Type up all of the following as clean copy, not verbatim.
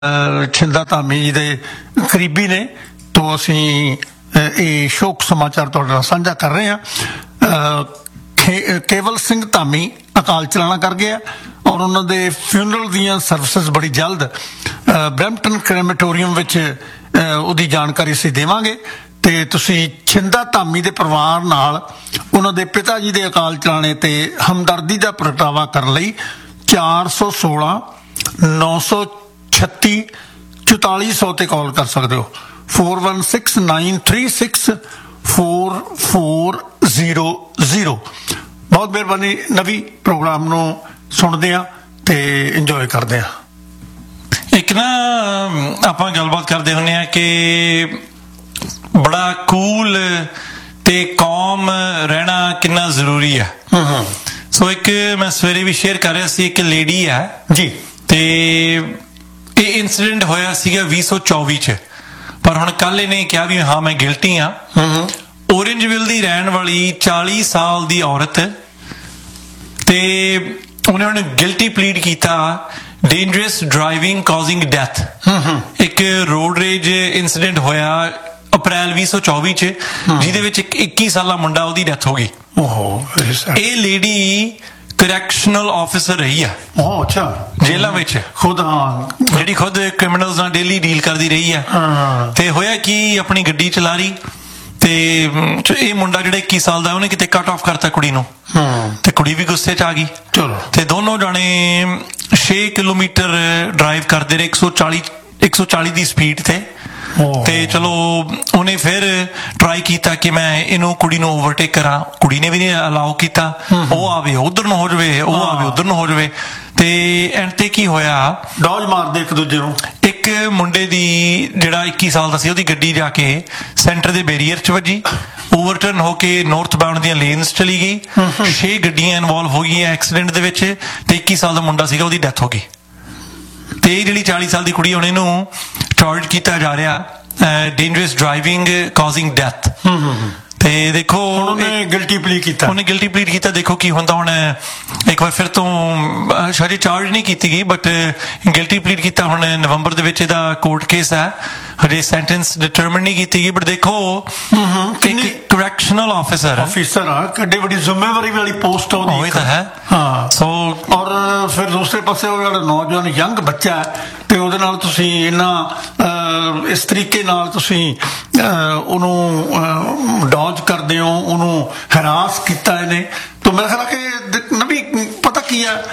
ਛਿੰਦਾ ਧਾਮੀ ਜੀ ਦੇ ਕਰੀਬੀ ਨੇ, ਤੋਂ ਅਸੀਂ ਇਹ ਸ਼ੋਕ ਸਮਾਚਾਰ ਤੁਹਾਡੇ ਨਾਲ ਸਾਂਝਾ ਕਰ ਰਹੇ ਹਾਂ। ਕੇਵਲ ਸਿੰਘ ਧਾਮੀ ਅਕਾਲ ਚਲਾਣਾ ਕਰ ਗਿਆ ਔਰ ਉਹਨਾਂ ਦੇ ਫਿਊਨਰਲ ਦੀਆਂ ਸਰਵਿਸਿਜ਼ ਬੜੀ ਜਲਦ ਬਰੈਂਪਟਨ ਕ੍ਰੈਮੇਟੋਰੀਅਮ ਵਿੱਚ ਉਹਦੀ ਜਾਣਕਾਰੀ ਅਸੀਂ ਦੇਵਾਂਗੇ। ਤੇ ਤੁਸੀਂ ਛਿੰਦਾ ਧਾਮੀ ਦੇ ਪਰਿਵਾਰ ਨਾਲ ਉਹਨਾਂ ਦੇ ਪਿਤਾ ਜੀ ਦੇ ਅਕਾਲ ਚਲਾਣੇ ਤੇ ਹਮਦਰਦੀ ਦਾ ਪ੍ਰਗਟਾਵਾ ਕਰਨ ਲਈ 416 936 4400 ਤੇ ਕਾਲ ਕਰ ਸਕਦੇ ਹੋ। 4169364400। ਬਹੁਤ ਮਿਹਰਬਾਨੀ ਨਵੀਂ, ਪ੍ਰੋਗਰਾਮ ਨੂੰ ਸੁਣਦੇ ਆ ਤੇ ਇੰਜੋਏ ਕਰਦੇ ਆ। ਇੱਕ ਨਾ ਆਪਾਂ ਗੱਲਬਾਤ ਕਰਦੇ ਹੁੰਦੇ ਆ ਕਿ ਬੜਾ ਕੂਲ ਤੇ ਕੌਮ ਰਹਿਣਾ ਕਿੰਨਾ ਜ਼ਰੂਰੀ ਆ। ਸੋ ਇੱਕ ਮੈਂ ਸਵੇਰੇ ਵੀ ਸ਼ੇਅਰ ਕਰ ਰਿਹਾ ਸੀ, ਇੱਕ ਲੇਡੀ ਆ ਜੀ, ਤੇ ਇਹ ਇਨਸੀਡੈਂਟ ਹੋਇਆ ਸੀਗਾ 2024 ਚ, ਪਰ ਹੁਣ ਕੱਲ ਇਹਨੇ ਕਿਹਾ ਵੀ ਹਾਂ ਮੈਂ ਗਿਲਟੀ ਆ। ਔਰੇਂਜਵਿਲ ਦੀ ਰਹਿਣ ਵਾਲੀ 40 ਸਾਲ ਦੀ ਔਰਤ, ਤੇ ਉਹਨੇ ਹੁਣ ਗਿਲਟੀ ਪਲੀਡ ਕੀਤਾ ਡੇਂਜਰਸ ਡਰਾਈਵਿੰਗ ਕਾਜ਼ਿੰਗ ਡੈਥ। ਇੱਕ ਰੋਡ ਰੇਜ ਇਨਸੀਡੈਂਟ ਹੋਇਆ ਅਪ੍ਰੈਲ 2024 ਚ, ਜਿਹਦੇ ਵਿੱਚ ਇੱਕ 21 ਸਾਲਾ ਮੁੰਡਾ ਉਹਦੀ ਡੈਥ ਹੋ ਗਈ। ਇਹ ਲੇਡੀ ਕਰੈਕਸ਼ਨਲ ਆਫਿਸਰ ਰਹੀ ਆ, ਅੱਛਾ, ਜੇਲਾਂ ਵਿੱਚ ਖੁਦ, ਹਾਂ, ਜਿਹੜੀ ਖੁਦ ਕ੍ਰਿਮੀਨਲਸ ਨਾਲ ਡੇਲੀ ਡੀਲ ਕਰਦੀ ਰਹੀ ਆ। ਤੇ ਹੋਇਆ ਕਿ ਆਪਣੀ ਗੱਡੀ ਚਲਾ ਰਹੀ ਤੇ ਇਹ ਮੁੰਡਾ ਜਿਹੜਾ 21 ਸਾਲ ਦਾ, ਉਹਨੇ ਕਿਤੇ ਕੱਟ ਆਫ ਕਰਤਾ ਕੁੜੀ ਨੂੰ, ਤੇ ਕੁੜੀ ਵੀ ਗੁੱਸੇ ਚ ਆ ਗਈ। ਤੇ ਦੋਨੋਂ ਜਾਣੇ 6 ਕਿਲੋਮੀਟਰ ਡਰਾਈਵ ਕਰਦੇ ਰਹੇ 140 ਦੀ ਸਪੀਡ ਤੇ ਚਲੋ ਉਹਨੇ ਫਿਰ ਟਰਾਈ ਕੀਤਾ ਕਿ ਮੈਂ ਇਹਨੂੰ ਕੁੜੀ ਨੂੰ ਓਵਰਟੇਕ ਕਰਾਂ। ਕੁੜੀ ਨੇ ਵੀ ਨਹੀਂ ਅਲਾਓ ਕੀਤਾ, ਉਹ ਆਵੇ ਉਧਰ ਨੂੰ ਹੋ ਜਾਵੇ, ਉਹ ਆਵੇ ਉਧਰ ਨੂੰ ਹੋ ਜਾਵੇ। ਤੇ ਐਂਡ ਤੇ ਕੀ ਹੋਇਆ, ਡੌਜ ਮਾਰਦੇ ਇੱਕ ਦੂਜੇ ਨੂੰ। ਇੱਕ ਮੁੰਡੇ ਦੀ ਜਿਹੜਾ 21 ਸਾਲ ਦਾ ਸੀ, ਉਹਦੀ ਗੱਡੀ ਜਾ ਕੇ ਸੈਂਟਰ ਦੇ ਬੈਰੀਅਰ ਚ ਵੱਜੀ, ਓਵਰਟਰਨ ਹੋ ਕੇ ਨਾਰਥ ਬਾਉਂਡ ਦੀਆਂ ਲੇਨਸ ਚਲੀ ਗਈ। 6 ਗੱਡੀਆਂ ਇਨਵੋਲਵ ਹੋ ਗਈਆਂ ਐਕਸੀਡੈਂਟ ਦੇ ਵਿੱਚ, ਤੇ 21 ਸਾਲ ਦਾ ਮੁੰਡਾ ਸੀਗਾ, ਉਹਦੀ ਡੈਥ ਹੋ ਗਈ। ਤੇ ਇਹ ਜਿਹੜੀ 40 ਸਾਲ ਦੀ ਕੁੜੀ, ਹੁਣ ਇਹਨੂੰ ਚਾਰਜ ਕੀਤਾ ਜਾ ਰਿਹਾ ਡੇਂਜਰਸ ਡਰਾਈਵਿੰਗ ਕਾਜ਼ਿੰਗ ਡੈਥ। ਤੇ ਦੇਖੋ ਉਹਨੇ ਗਿਲਟੀ ਪਲੀਡ ਕੀਤਾ। ਦੇਖੋ ਕੀ ਹੁੰਦਾ ਹੁਣ, ਇੱਕ ਵਾਰ ਫਿਰ ਤੋਂ ਸ਼ਾਇਦ ਚਾਰਜ ਨਹੀਂ ਕੀਤੀ ਗਈ, ਬਟ ਗਿਲਟੀ ਪਲੀਡ ਕੀਤਾ। ਹੁਣ ਨਵੰਬਰ ਦੇ ਵਿੱਚ ਇਹਦਾ ਕੋਰਟ ਕੇਸ ਹੈ, ਹਜੇ ਸੈਂਟੈਂਸ ਡਿਟਰਮਿਨ ਨਹੀਂ ਕੀਤੀ ਗਈ। ਬਟ ਦੇਖੋ ਇੱਕ ਕਰੈਕਸ਼ਨਲ ਆਫਿਸਰ ਆ, ਕਿੱਡੀ ਵੱਡੀ ਜ਼ਿੰਮੇਵਾਰੀ ਵਾਲੀ ਪੋਸਟ ਉਹਦੀ ਤਾਂ ਹੈ। ਹਾਂ, ਸੋ ਔਰ ਫਿਰ ਦੂਸਰੇ ਪਾਸੇ ਉਹ ਜਿਹੜਾ ਨੌਜਵਾਨ ਯੰਗ ਬੱਚਾ ਹੈ, ਤੇ ਉਹਦੇ ਨਾਲ ਤੁਸੀਂ ਇਸ ਤਰੀਕੇ ਨਾਲ ਤੁਸੀਂ ਉਹਨੂੰ ਡੌਜ ਕਰਦੇ ਹੋ, ਉਹਨੂੰ ਹਰਾਸ ਕੀਤਾ ਇਹਨੇ। ਤਾਂ ਮੇਰਾ ਖਿਆਲ ਕਿ ਨਵੀਂ ਪਤਾ ਕੀ ਹੈ,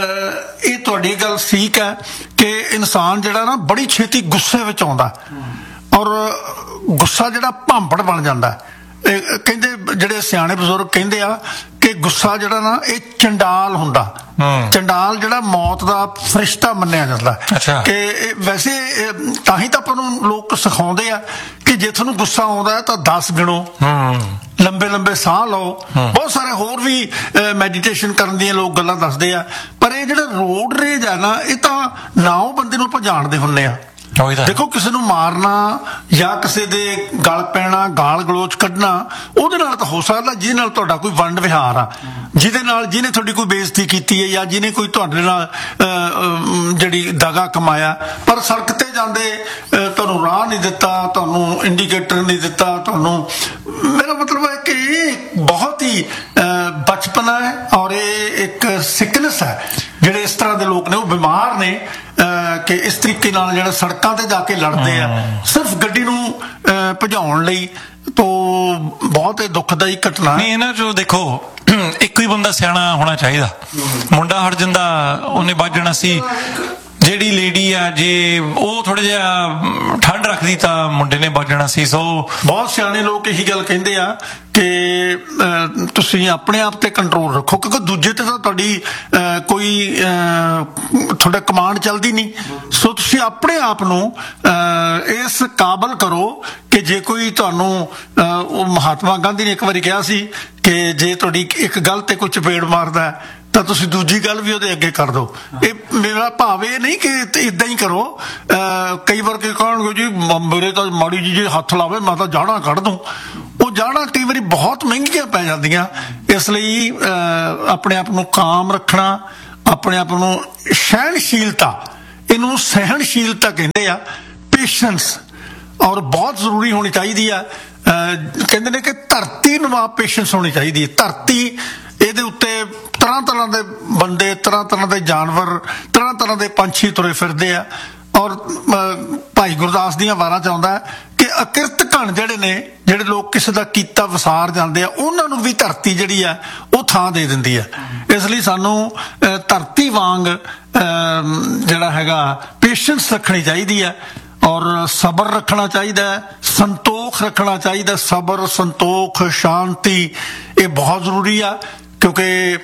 ਇਹ ਤੁਹਾਡੀ ਗੱਲ ਠੀਕ ਹੈ ਕਿ ਇਨਸਾਨ ਜਿਹੜਾ ਨਾ ਬੜੀ ਛੇਤੀ ਗੁੱਸੇ ਵਿੱਚ ਆਉਂਦਾ, ਔਰ ਗੁੱਸਾ ਜਿਹੜਾ ਭਾਂਬੜ ਬਣ ਜਾਂਦਾ। ਕਹਿੰਦੇ ਜਿਹੜੇ ਸਿਆਣੇ ਬਜ਼ੁਰਗ ਕਹਿੰਦੇ ਆ ਕਿ ਗੁੱਸਾ ਜਿਹੜਾ ਨਾ ਇਹ ਚੰਡਾਲ ਹੁੰਦਾ। ਚੰਡਾਲ ਜਿਹੜਾ ਮੌਤ ਦਾ ਫਰਿਸ਼ਤਾ ਮੰਨਿਆ ਜਾਂਦਾ ਕਿ ਵੈਸੇ ਤਾਂ ਹੀ ਤਾਂ ਆਪਾਂ ਨੂੰ ਲੋਕ ਸਿਖਾਉਂਦੇ ਆ ਕਿ ਜੇ ਤੁਹਾਨੂੰ ਗੁੱਸਾ ਆਉਂਦਾ ਤਾਂ 10 ਗਿਣੋ, ਲੰਬੇ ਸਾਹ ਲਓ। ਬਹੁਤ ਸਾਰੇ ਹੋਰ ਵੀ ਮੈਡੀਟੇਸ਼ਨ ਕਰਨ ਦੀਆਂ ਲੋਕ ਗੱਲਾਂ ਦੱਸਦੇ ਆ। ਪਰ ਇਹ ਜਿਹੜਾ ਰੋਡ ਰੇਜ ਆ ਨਾ, ਇਹ ਤਾਂ ਨਾ ਉਹ ਬੰਦੇ ਨੂੰ ਆਪਾਂ ਜਾਣਦੇ ਹੁੰਦੇ ਆ। ਦੇਖੋ, ਕਿਸੇ ਨੂੰ ਮਾਰਨਾ ਜਾਂ ਕਿਸੇ ਦੇ ਗਲ ਪੈਣਾ, ਗਾਲ ਗਲੋਚ ਕੱਢਣਾ, ਉਹਦੇ ਨਾਲ ਤਾਂ ਹੋ ਸਕਦਾ ਜਿਹਦੇ ਨਾਲ ਤੁਹਾਡਾ ਕੋਈ ਵੰਡ ਵਿਹਾਰ ਆ, ਜਿਹਨੇ ਤੁਹਾਡੀ ਕੋਈ ਬੇਇੱਜ਼ਤੀ ਕੀਤੀ ਹੈ, ਜਾਂ ਜਿਹਨੇ ਕੋਈ ਤੁਹਾਡੇ ਨਾਲ ਜਿਹੜੀ ਦਗਾ ਕਮਾਇਆ। ਪਰ ਸੜਕ ਤੇ ਜਾਂਦੇ ਤੁਹਾਨੂੰ ਰਾਹ ਨਹੀਂ ਦਿੱਤਾ, ਤੁਹਾਨੂੰ ਇੰਡੀਕੇਟਰ ਨਹੀਂ ਦਿੱਤਾ, ਤੁਹਾਨੂੰ, ਮੇਰਾ ਮਤਲਬ ਹੈ ਕਿ ਇਹ ਬਹੁਤ ਹੀ ਬਚਪਨਾ ਹੈ, ਔਰ ਇਹ ਇੱਕ ਸਿਕਨੈਸ ਹੈ। ਜਿਹੜੇ ਇਸ ਤਰ੍ਹਾਂ ਦੇ ਲੋਕ ਨੇ ਉਹ ਬਿਮਾਰ ਨੇ ਕਿ ਇਸ ਤਰੀਕੇ ਨਾਲ ਜਿਹੜਾ ਸੜਕਾਂ ਤੇ ਜਾ ਕੇ ਲੜਦੇ ਆ ਸਿਰਫ ਗੱਡੀ ਨੂੰ ਭਜਾਉਣ ਲਈ। ਤੋਂ ਬਹੁਤ ਹੀ ਦੁਖਦਾਈ ਘਟਨਾ ਨਹੀਂ ਇਹਨਾਂ ਚੋਂ। ਦੇਖੋ, ਇੱਕੋ ਹੀ ਬੰਦਾ ਸਿਆਣਾ ਹੋਣਾ ਚਾਹੀਦਾ। ਮੁੰਡਾ ਹਟ ਜਾਂਦਾ, ਉਹਨੇ ਵੱਜ ਜਾਣਾ ਸੀ। ਜਿਹੜੀ ਲੇਡੀ ਆ, ਜੇ ਉਹ ਥੋੜਾ ਜਿਹਾ ਠੰਡ ਰੱਖਦੀ ਤਾਂ ਮੁੰਡੇ ਨੇ ਵੱਜਣਾ ਸੀ। ਸੋ ਬਹੁਤ ਸਿਆਣੇ ਲੋਕ ਇਹੀ ਗੱਲ ਕਹਿੰਦੇ ਆ ਕਿ ਤੁਸੀਂ ਆਪਣੇ ਆਪ ਤੇ ਕੰਟਰੋਲ ਰੱਖੋ, ਕਿਉਂਕਿ ਦੂਜੇ ਤੇ ਤਾਂ ਤੁਹਾਡੀ ਕੋਈ ਤੁਹਾਡਾ ਕਮਾਂਡ ਚੱਲਦੀ ਨਹੀਂ। ਸੋ ਤੁਸੀਂ ਆਪਣੇ ਆਪ ਨੂੰ ਇਸ ਕਾਬਲ ਕਰੋ ਕਿ ਜੇ ਕੋਈ ਤੁਹਾਨੂੰ, ਉਹ ਮਹਾਤਮਾ ਗਾਂਧੀ ਨੇ ਇੱਕ ਵਾਰੀ ਕਿਹਾ ਸੀ ਕਿ ਜੇ ਤੁਹਾਡੀ ਇੱਕ ਗੱਲ ਤੇ ਕੋਈ ਚਪੇੜ ਮਾਰਦਾ ਤਾਂ ਤੁਸੀਂ ਦੂਜੀ ਗੱਲ ਵੀ ਉਹਦੇ ਅੱਗੇ ਕਰ ਦਿਓ। ਇਹ ਮੇਰਾ ਭਾਵ ਇਹ ਨਹੀਂ ਕਿ ਇਦਾਂ ਹੀ ਕਰੋ। ਕਈ ਵਾਰ ਕੀ ਕਹਣਗੇ ਜੀ ਮੇਰੇ ਤਾਂ ਮਾੜੀ ਜੀ ਜੇ ਹੱਥ ਲਾਵੇ ਮੈਂ ਤਾਂ ਜਾੜਾਂ ਕੱਢ ਦੂੰ। ਉਹ ਜਾੜਾਂ ਕਈ ਵਾਰੀ ਬਹੁਤ ਮਹਿੰਗੀਆਂ ਪੈ ਜਾਂਦੀਆਂ। ਇਸ ਲਈ ਆਪਣੇ ਆਪ ਨੂੰ ਕਾਮ ਰੱਖਣਾ, ਆਪਣੇ ਆਪ ਨੂੰ ਸਹਿਣਸ਼ੀਲਤਾ, ਇਹਨੂੰ ਸਹਿਣਸ਼ੀਲਤਾ ਕਹਿੰਦੇ ਆ, ਪੇਸ਼ੈਂਸ, ਔਰ ਬਹੁਤ ਜ਼ਰੂਰੀ ਹੋਣੀ ਚਾਹੀਦੀ ਆ। ਕਹਿੰਦੇ ਨੇ ਕਿ ਧਰਤੀ ਨੂੰ ਆਪ ਪੇਸ਼ੈਂਸ ਹੋਣੀ ਚਾਹੀਦੀ ਹੈ। ਧਰਤੀ, ਇਹਦੇ ਉੱਤੇ ਤਰ੍ਹਾਂ ਤਰ੍ਹਾਂ ਦੇ ਬੰਦੇ, ਤਰ੍ਹਾਂ ਤਰ੍ਹਾਂ ਦੇ ਜਾਨਵਰ, ਤਰ੍ਹਾਂ ਤਰ੍ਹਾਂ ਦੇ ਪੰਛੀ ਤੁਰੇ ਫਿਰਦੇ ਆ। ਔਰ ਭਾਈ ਗੁਰਦਾਸ ਦੀਆਂ ਵਾਰਾਂ 'ਚ ਆਉਂਦਾ ਕਿ ਅਕਿਰਤ ਘਣ ਜਿਹੜੇ ਨੇ, ਜਿਹੜੇ ਲੋਕ ਕਿਸੇ ਦਾ ਕੀਤਾ ਵਿਸਾਰ ਜਾਂਦੇ ਆ, ਉਹਨਾਂ ਨੂੰ ਵੀ ਧਰਤੀ ਜਿਹੜੀ ਆ ਉਹ ਥਾਂ ਦੇ ਦਿੰਦੀ ਆ। ਇਸ ਲਈ ਸਾਨੂੰ ਧਰਤੀ ਵਾਂਗ ਜਿਹੜਾ ਹੈਗਾ ਪੇਸ਼ੈਂਸ ਰੱਖਣੀ ਚਾਹੀਦੀ ਆ, ਔਰ ਸਬਰ ਰੱਖਣਾ ਚਾਹੀਦਾ, ਸੰਤੋਖ ਰੱਖਣਾ ਚਾਹੀਦਾ। ਸਬਰ, ਸੰਤੋਖ, ਸ਼ਾਂਤੀ, ਇਹ ਬਹੁਤ ਜ਼ਰੂਰੀ ਆ। ਕਿਉਂਕਿ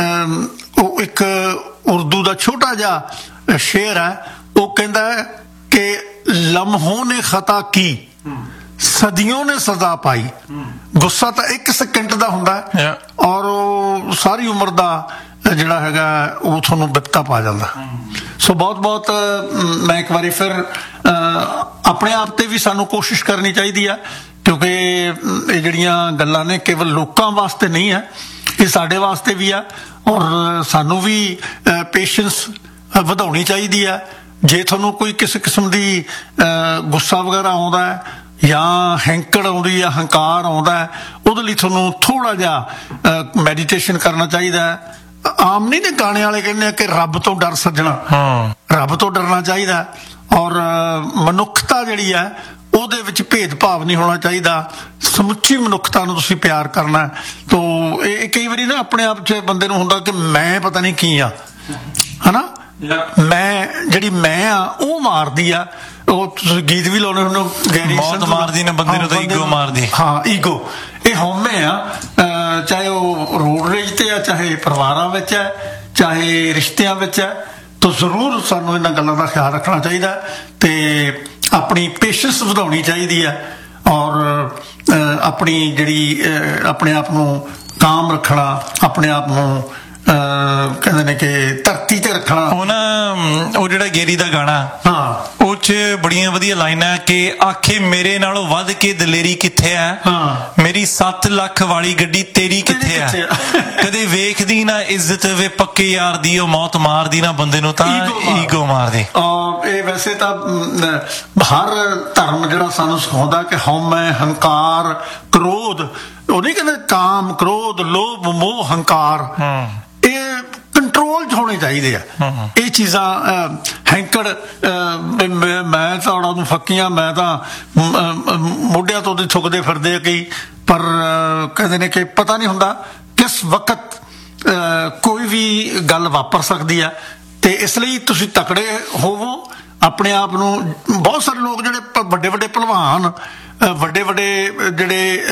ਉਹ ਇੱਕ ਉਰਦੂ ਦਾ ਛੋਟਾ ਜਿਹਾ ਸ਼ੇਰ ਹੈ, ਉਹ ਕਹਿੰਦਾ ਹੈ ਕਿ ਲਮਹੋਂ ਨੇ ਖਤਾ ਕੀ, ਸਦੀਆਂ ਨੇ ਸਜ਼ਾ ਪਾਈ। ਗੁੱਸਾ ਤਾਂ 1 ਸੈਕਿੰਡ ਦਾ ਹੁੰਦਾ ਹੈ, ਔਰ ਉਹ ਸਾਰੀ ਉਮਰ ਦਾ ਜਿਹੜਾ ਹੈਗਾ ਉਹ ਤੁਹਾਨੂੰ ਬਿਪਤਾ ਪਾ ਜਾਂਦਾ। ਸੋ ਬਹੁਤ ਬਹੁਤ ਮੈਂ ਇੱਕ ਵਾਰੀ ਫਿਰ ਆਪਣੇ ਆਪ ਤੇ ਵੀ ਸਾਨੂੰ ਕੋਸ਼ਿਸ਼ ਕਰਨੀ ਚਾਹੀਦੀ ਆ, ਕਿਉਂਕਿ ਇਹ ਜਿਹੜੀਆਂ ਗੱਲਾਂ ਨੇ ਕੇਵਲ ਲੋਕਾਂ ਵਾਸਤੇ ਨਹੀਂ ਹੈ, ਇਹ ਸਾਡੇ ਵਾਸਤੇ ਵੀ ਆ। ਔਰ ਸਾਨੂੰ ਵੀ ਪੇਸ਼ੈਂਸ ਵਧਾਉਣੀ ਚਾਹੀਦੀ ਆ। ਜੇ ਤੁਹਾਨੂੰ ਕੋਈ ਕਿਸੇ ਕਿਸਮ ਦੀ ਗੁੱਸਾ ਵਗੈਰਾ ਆਉਂਦਾ ਹੈ, ਜਾਂ ਹੈਂਕੜ ਆਉਂਦੀ ਆ, ਹੰਕਾਰ ਆਉਂਦਾ ਹੈ, ਉਹਦੇ ਲਈ ਤੁਹਾਨੂੰ ਥੋੜ੍ਹਾ ਜਿਹਾ ਮੈਡੀਟੇਸ਼ਨ ਕਰਨਾ ਚਾਹੀਦਾ ਹੈ। ਆਮ ਨਹੀਂ ਨੇ ਗਾਣੇ ਵਾਲੇ ਕਹਿੰਦੇ ਆ ਕਿ ਰੱਬ ਤੋਂ ਡਰ ਸੱਜਣਾ, ਰੱਬ ਤੋਂ ਡਰਨਾ ਚਾਹੀਦਾ। ਔਰ ਮਨੁੱਖਤਾ ਜਿਹੜੀ ਹੈ ਉਹਦੇ ਵਿੱਚ ਭੇਦਭਾਵ ਨਹੀਂ ਹੋਣਾ ਚਾਹੀਦਾ। ਸਮੁੱਚੀ ਮਨੁੱਖਤਾ ਨੂੰ ਤੁਸੀਂ ਪਿਆਰ ਕਰਨਾ। ਤੋ ਇਹ ਕਈ ਵਾਰੀ ਨਾ ਆਪਣੇ ਆਪ 'ਚ ਬੰਦੇ ਨੂੰ ਹੁੰਦਾ ਕਿ ਮੈਂ ਪਤਾ ਨਹੀਂ ਕੀ ਆ, ਹਨਾ, ਮੈਂ ਜਿਹੜੀ ਮੈਂ ਆ ਉਹ ਮਾਰਦੀ ਆ। ਉਹ ਤੁਸੀਂ ਗੀਤ ਵੀ ਲਾਉਣੇ ਹੁੰਦੇ, ਗੈਰੀ ਮੌਤ ਮਾਰਦੀ ਨੇ ਬੰਦੇ ਨੂੰ ਤਾਂ ਈਗੋ ਮਾਰਦੀ। ਹਾਂ, ਈਗੋ, ਇਹ ਹਉਮੈ ਆ। ਚਾਹੇ ਉਹ ਰੋਡ ਰੇਜ ਤੇ ਆ, ਚਾਹੇ ਪਰਿਵਾਰਾਂ ਵਿੱਚ ਹੈ, ਚਾਹੇ ਰਿਸ਼ਤਿਆਂ ਵਿੱਚ ਹੈ। ਤਾਂ ਜ਼ਰੂਰ ਸਾਨੂੰ ਇਹਨਾਂ ਗੱਲਾਂ ਦਾ ਖਿਆਲ ਰੱਖਣਾ ਚਾਹੀਦਾ ਤੇ ਆਪਣੀ ਪੇਸ਼ੈਂਸ ਵਧਾਉਣੀ ਚਾਹੀਦੀ ਹੈ। ਔਰ ਆਪਣੀ ਜਿਹੜੀ ਆਪਣੇ ਆਪ ਨੂੰ ਕਾਮ ਰੱਖਣਾ, ਆਪਣੇ ਆਪ ਨੂੰ ਕਹਿੰਦੇ ਨੇ ਕਿ ਧਰਤੀ ਤੇ ਰੱਖਣਾ। ਉਹ ਜਿਹੜਾ ਗੇਰੀ ਦਾ ਗਾਣਾ, ਹਾਂ, ਉਹ 'ਚ ਬੜੀਆਂ ਵਧੀਆ ਲਾਈਨਾਂ ਕਿ ਆਖੇ ਮੇਰੇ ਨਾਲੋਂ ਵੱਧ ਕੇ ਦਲੇਰੀ ਕਿੱਥੇ ਹੈ, ਮੇਰੀ 7 ਲੱਖ ਵਾਲੀ ਗੱਡੀ ਤੇਰੀ ਕਿੱਥੇ ਹੈ, ਕਦੇ ਵੇਖਦੀ ਨਾ ਇੱਜ਼ਤ ਵੇ ਪੱਕੇ ਯਾਰ ਦੀ, ਉਹ ਮੌਤ ਮਾਰਦੀ ਨਾ ਬੰਦੇ ਨੂੰ ਤਾਂ ਈਗੋ ਮਾਰਦੀ। ਇਹ ਵੈਸੇ ਤਾਂ ਹਰ ਧਰਮ ਜਿਹੜਾ ਸਾਨੂੰ ਸਿਖਾਉਂਦਾ ਕਿ ਹਉਮੈ, ਹੰਕਾਰ, ਕ੍ਰੋਧ, ਉਹ ਨਹੀਂ ਕਹਿੰਦੇ ਕਾਮ, ਕ੍ਰੋਧ, ਲੋਭ, ਮੋਹ, ਹੰਕਾਰ, ਇਹ ਕੰਟਰੋਲ 'ਚ ਹੋਣੇ ਚਾਹੀਦੇ ਆ। ਇਹ ਚੀਜ਼ਾਂ ਹੈਂਕੜ, ਮੈਂ ਤਾਂ ਉਹਨਾਂ ਨੂੰ ਫੱਕੀਆਂ, ਮੈਂ ਤਾਂ ਮੋਢਿਆਂ ਤੋਂ ਥੁੱਕਦੇ ਫਿਰਦੇ ਆ ਕਈ, ਪਰ ਕਹਿੰਦੇ ਨੇ ਕਿ ਪਤਾ ਨਹੀਂ ਹੁੰਦਾ ਕਿਸ ਵਕਤ ਕੋਈ ਵੀ ਗੱਲ ਵਾਪਰ ਸਕਦੀ ਆ। ਤੇ ਇਸ ਲਈ ਤੁਸੀਂ ਤਕੜੇ ਹੋਵੋ ਆਪਣੇ ਆਪ ਨੂੰ। ਬਹੁਤ ਸਾਰੇ ਲੋਕ ਜਿਹੜੇ ਵੱਡੇ ਵੱਡੇ ਭਲਵਾਨ, ਵੱਡੇ ਵੱਡੇ ਜਿਹੜੇ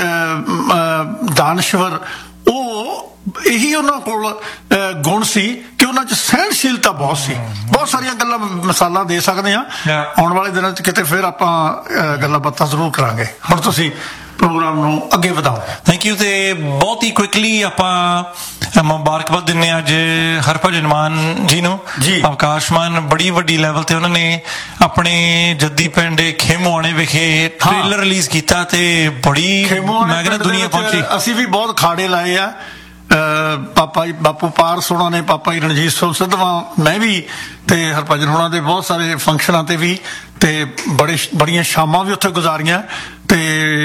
ਦਾਨਸ਼ਵਰ, ਉਹ ਇਹੀ ਉਹਨਾਂ ਕੋਲ ਗੁਣ ਸੀ ਕਿ ਉਹਨਾਂ 'ਚ ਸਹਿਣਸ਼ੀਲਤਾ ਬਹੁਤ ਸੀ। ਬਹੁਤ ਸਾਰੀਆਂ ਗੱਲਾਂ ਮਿਸਾਲਾਂ ਦੇ ਸਕਦੇ ਹਾਂ। ਆਉਣ ਵਾਲੇ ਦਿਨਾਂ 'ਚ ਕਿਤੇ ਫਿਰ ਆਪਾਂ ਗੱਲਾਂ ਬਾਤਾਂ ਜ਼ਰੂਰ ਕਰਾਂਗੇ। ਹੁਣ ਤੁਸੀਂ ਪ੍ਰੋਗਰਾਮ ਨੂੰ ਅੱਗੇ ਵਧਾਓ। Thank you. ਤੇ ਬਹੁਤ ਹੀ ਕੁਇਕਲੀ ਆਪਾਂ ਮੁਬਾਰਕਬਾਦ ਦਿੰਦੇ ਹਾਂ ਅੱਜ ਹਰਭਜਨ ਮਾਨ ਜੀ ਨੂੰ। ਅਵਕਾਸ਼ ਮਾਨ ਬੜੀ ਵੱਡੀ ਲੈਵਲ ਤੇ ਉਹਨਾਂ ਨੇ ਆਪਣੇ ਜੱਦੀ ਪਿੰਡ ਖੇਮੋਆਣੇ ਵਿਖੇ ਟ੍ਰੇਲਰ ਰਿਲੀਜ਼ ਕੀਤਾ ਤੇ ਬੜੀ ਮੈਂ ਕਹਿੰਦਾ ਦੁਨੀਆ ਪਹੁੰਚੀ। ਅਸੀਂ ਵੀ ਬਹੁਤ ਖਾੜੇ ਲਾਏ ਆ। ਪਾਪਾ ਜੀ ਬਾਪੂ ਪਾਰਸ ਹੋਣਾ ਨੇ, ਪਾਪਾ ਜੀ ਰਣਜੀਤ ਸਿੰਘ ਸਿੱਧਵਾਂ, ਮੈਂ ਵੀ, ਤੇ ਹਰਭਜਨ ਹੋਣਾ ਦੇ ਬਹੁਤ ਸਾਰੇ ਫੰਕਸ਼ਨਾਂ ਤੇ ਵੀ, ਤੇ ਬੜੀਆਂ ਸ਼ਾਮਾਂ ਵੀ ਉੱਥੇ ਗੁਜ਼ਾਰੀਆਂ। ਤੇ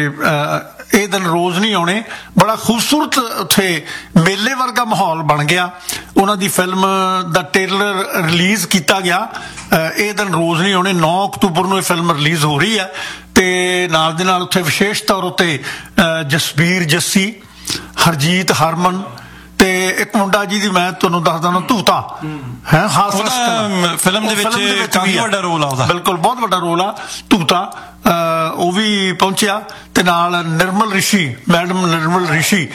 ਇਹ ਦਿਨ ਰੋਜ਼ ਨਹੀਂ ਆਉਣੇ। ਬੜਾ ਖੂਬਸੂਰਤ ਉੱਥੇ ਮੇਲੇ ਵਰਗਾ ਮਾਹੌਲ ਬਣ ਗਿਆ। ਉਹਨਾਂ ਦੀ ਫਿਲਮ ਦਾ ਟ੍ਰੇਲਰ ਰਿਲੀਜ਼ ਕੀਤਾ ਗਿਆ। ਇਹ ਦਿਨ ਰੋਜ਼ ਨਹੀਂ ਆਉਣੇ। 9 ਅਕਤੂਬਰ ਨੂੰ ਇਹ ਫਿਲਮ ਰਿਲੀਜ਼ ਹੋ ਰਹੀ ਹੈ। ਤੇ ਨਾਲ ਦੇ ਨਾਲ ਉੱਥੇ ਵਿਸ਼ੇਸ਼ ਤੌਰ ਉੱਤੇ ਜਸਬੀਰ ਜੱਸੀ, ਹਰਜੀਤ ਹਰਮਨ, ਤੇ ਇੱਕ ਮੁੰਡਾ ਜੀ ਦੀ ਮੈਂ ਤੁਹਾਨੂੰ ਦੱਸਦਾ ਨਾ, ਧੂਤਾ ਹੈ, ਫਿਲਮ ਦੇ ਵਿੱਚ ਕਾਫੀ ਵੱਡਾ ਰੋਲ ਆ ਉਹਦਾ। ਬਿਲਕੁਲ, ਬਹੁਤ ਵੱਡਾ ਰੋਲ ਆ ਧੂਤਾ। ਉਹ ਵੀ ਪਹੁੰਚਿਆ ਤੇ ਨਾਲ ਨਿਰਮਲ ਰਿਸ਼ੀ, ਮੈਡਮ ਨਿਰਮਲ ਰਿਸ਼ੀ,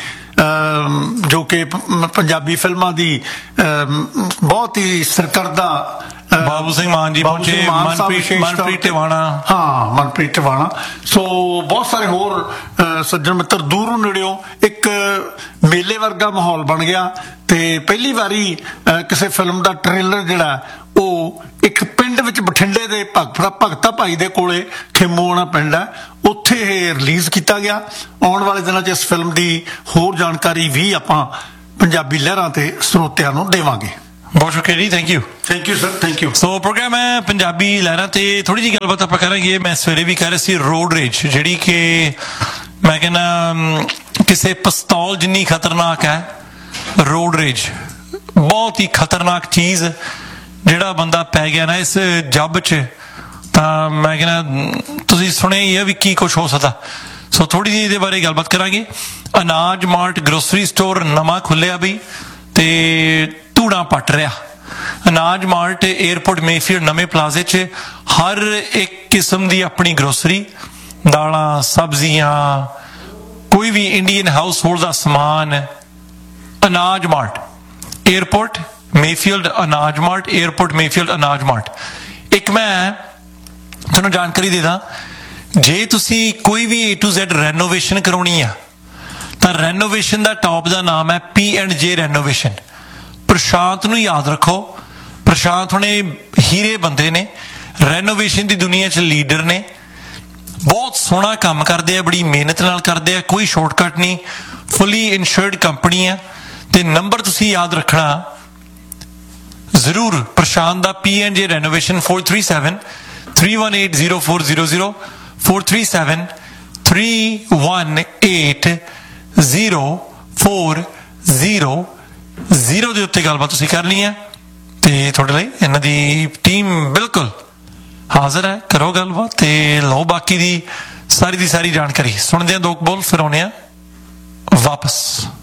ਜੋ ਕਿ ਪੰਜਾਬੀ ਫਿਲਮਾਂ ਦੀ ਬਹੁਤ ਹੀ ਸਰਕਰਦਾ। ਬਾਬੂ ਸਿੰਘ ਮਾਨ ਜੀ ਪਹੁੰਚੇ, ਮਨਪ੍ਰੀਤ ਟਿਵਾਣਾ, ਹਾਂ, ਮਨਪ੍ਰੀਤ ਟਿਵਾਣਾ। ਸੋ ਬਹੁਤ ਸਾਰੇ ਹੋਰ ਸੱਜਣ ਮਿੱਤਰ ਦੂਰੋਂ ਨੇੜਿਓਂ। ਇੱਕ ਮੇਲੇ ਵਰਗਾ ਮਾਹੌਲ ਬਣ ਗਿਆ। ਤੇ ਪਹਿਲੀ ਵਾਰੀ ਕਿਸੇ ਫਿਲਮ ਦਾ ਟ੍ਰੇਲਰ ਜਿਹੜਾ ਉਹ ਇੱਕ ਪਿੰਡ ਵਿੱਚ, ਬਠਿੰਡੇ ਦੇ ਭਗਤਾ ਭਾਈ ਦੇ ਕੋਲੇ ਖੇਮੋਆਣਾ ਪਿੰਡ ਹੈ, ਉੱਥੇ ਇਹ ਰਿਲੀਜ਼ ਕੀਤਾ ਗਿਆ। ਆਉਣ ਵਾਲੇ ਦਿਨਾਂ 'ਚ ਇਸ ਫਿਲਮ ਦੀ ਹੋਰ ਜਾਣਕਾਰੀ ਵੀ ਆਪਾਂ ਪੰਜਾਬੀ ਲਹਿਰਾਂ ਤੇ ਸਰੋਤਿਆਂ ਨੂੰ ਦੇਵਾਂਗੇ। ਬਹੁਤ ਸ਼ੁਕਰੀਆ ਜੀ, thank you. Thank you sir, thank you. So programme ਹੈ ਪੰਜਾਬੀ ਲਹਿਰਾਂ ਤੇ ਥੋੜੀ ਜਿਹੀ ਗੱਲਬਾਤ ਆਪਾਂ ਕਰਾਂਗੇ। ਮੈਂ ਸਵੇਰੇ ਵੀ ਕਹਿ ਰਿਹਾ ਸੀ ਰੋਡ ਰੇਜ, ਜਿਹੜੀ ਕਿ ਮੈਂ ਕਹਿੰਦਾ ਕਿਸੇ ਪਿਸਤੌਲ ਜਿੰਨੀ ਖਤਰਨਾਕ ਹੈ। ਰੋਡ ਰੇਜ ਬਹੁਤ ਹੀ ਖਤਰਨਾਕ ਚੀਜ਼, ਜਿਹੜਾ ਬੰਦਾ ਪੈ ਗਿਆ ਨਾ ਇਸ ਜੱਬ 'ਚ, ਤਾਂ ਮੈਂ ਕਹਿੰਦਾ ਤੁਸੀਂ ਸੁਣਿਆ ਹੀ ਹੈ ਵੀ ਕੀ ਕੁਛ ਹੋ ਸਕਦਾ। ਸੋ ਥੋੜੀ ਜਿਹੀ ਇਹਦੇ ਬਾਰੇ ਗੱਲਬਾਤ ਕਰਾਂਗੇ। ਅਨਾਜ ਮਾਰਟ ਗਰੋਸਰੀ ਸਟੋਰ ਨਵਾਂ ਖੁੱਲਿਆ ਬਈ, ਤੇ ਧੂੜਾਂ ਪੱਟ ਰਿਹਾ। ਅਨਾਜ ਮਾਰਟ ਏਅਰਪੋਰਟ ਮੇਫੀਲਡ ਨਵੇਂ ਪਲਾਜ਼ੇ 'ਚ ਹਰ ਇੱਕ ਕਿਸਮ ਦੀ ਆਪਣੀ ਗਰੋਸਰੀ, ਦਾਲਾਂ, ਸਬਜ਼ੀਆਂ, ਕੋਈ ਵੀ ਇੰਡੀਅਨ ਹਾਊਸ ਹੋਲਡ ਦਾ ਸਮਾਨ। ਅਨਾਜ ਮਾਰਟ ਏਅਰਪੋਰਟ ਮੇਫੀਲਡ, ਅਨਾਜ ਮਾਰਟ ਏਅਰਪੋਰਟ ਮੇਫੀਲਡ, ਅਨਾਜ ਮਾਰਟ। ਇੱਕ ਮੈਂ ਤੁਹਾਨੂੰ ਜਾਣਕਾਰੀ ਦੇ ਦਾਂ, ਜੇ ਤੁਸੀਂ ਕੋਈ ਵੀ A to Z ਰੈਨੋਵੇਸ਼ਨ ਕਰਾਉਣੀ ਆ ਤਾਂ ਰੈਨੋਵੇਸ਼ਨ ਦਾ ਟੌਪ ਦਾ ਨਾਮ ਹੈ P&J ਰੈਨੋਵੇਸ਼ਨ। ਪ੍ਰਸ਼ਾਂਤ ਨੂੰ ਯਾਦ ਰੱਖੋ, ਪ੍ਰਸ਼ਾਂਤ ਹੁਣੇ ਹੀਰੇ ਬੰਦੇ ਨੇ, ਰੈਨੋਵੇਸ਼ਨ ਦੀ ਦੁਨੀਆ 'ਚ ਲੀਡਰ ਨੇ, ਬਹੁਤ ਸੋਹਣਾ ਕੰਮ ਕਰਦੇ ਆ, ਬੜੀ ਮਿਹਨਤ ਨਾਲ ਕਰਦੇ ਆ, ਕੋਈ ਸ਼ਾਰਟਕਟ ਨਹੀਂ, ਫੁੱਲੀ ਇਨਸ਼ੋਰਡ ਕੰਪਨੀ ਆ। ਤੇ ਨੰਬਰ ਤੁਸੀਂ ਯਾਦ ਰੱਖਣਾ ਜ਼ਰੂਰ ਪ੍ਰਸ਼ਾਂਤ ਦਾ, P&J ਰੈਨੋਵੇਸ਼ਨ 437-318-0400, 437-318-0400 ਦੇ ਉੱਤੇ ਗੱਲਬਾਤ ਤੁਸੀਂ ਕਰਨੀ ਹੈ। ਤੇ ਤੁਹਾਡੇ ਲਈ ਇਹਨਾਂ ਦੀ ਟੀਮ ਬਿਲਕੁਲ ਹਾਜ਼ਰ ਹੈ। ਕਰੋ ਗੱਲਬਾਤ ਤੇ ਲਓ ਬਾਕੀ ਦੀ ਸਾਰੀ ਜਾਣਕਾਰੀ। ਸੁਣਦੇ ਹਾਂ ਦੋ ਬੋਲ, ਫਿਰ ਆਉਂਦੇ ਹਾਂ ਵਾਪਸ।